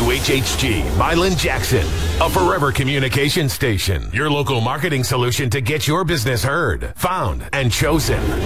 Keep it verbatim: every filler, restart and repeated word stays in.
W H H G, Milan Jackson, a forever communication station. Your local marketing solution to get your business heard, found, and chosen.